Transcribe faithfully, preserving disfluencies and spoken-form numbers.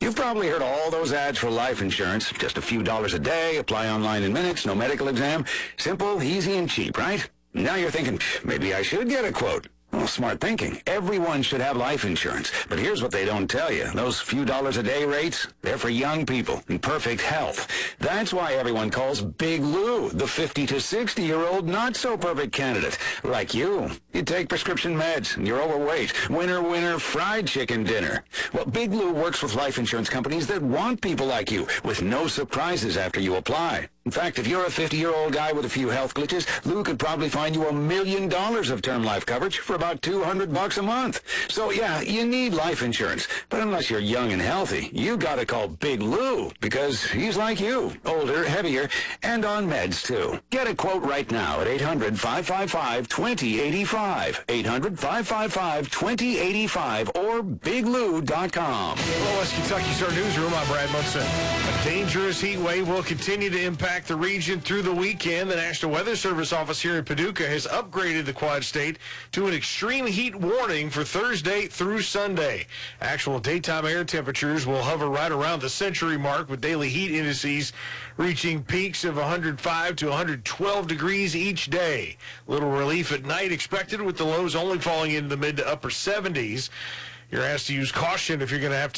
You've probably heard all those ads for life insurance. Just a few dollars a day, apply online in minutes, no medical exam. Simple, easy, and cheap, right? Now you're thinking, maybe I should get a quote. Well, smart thinking. Everyone should have life insurance. But here's what they don't tell you. Those few dollars a day rates, they're for young people in perfect health. That's why everyone calls Big Lou the fifty to sixty-year-old not-so-perfect candidate. Like you. You take prescription meds, and you're overweight. Winner, winner, fried chicken dinner. Well, Big Lou works with life insurance companies that want people like you, with no surprises after you apply. In fact, if you're a fifty-year-old guy with a few health glitches, Lou could probably find you a million dollars of term life coverage for about two hundred bucks a month. So yeah, you need life insurance. But unless you're young and healthy, you gotta call Big Lou, because he's like you, older, heavier, and on meds too. Get a quote right now at eight hundred, five five five, two zero eight five, eight hundred, five five five, two zero eight five, or big lou dot com. Well, West Kentucky's our newsroom. I'm Brad Munson. A dangerous heat wave will continue to impact the region through the weekend. The National Weather Service office here in Paducah has upgraded the Quad State to an extreme heat warning for Thursday through Sunday. Actual daytime air temperatures will hover right around the century mark, with daily heat indices reaching peaks of one hundred five to one hundred twelve degrees each day. Little relief at night expected, with the lows only falling into the mid to upper seventies. You're asked to use caution if you're going to have to